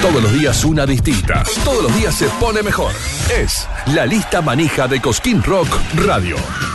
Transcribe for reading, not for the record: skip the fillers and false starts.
Todos los días una distinta. Todos los días se pone mejor. Es la lista manija de Cosquín Rock Radio.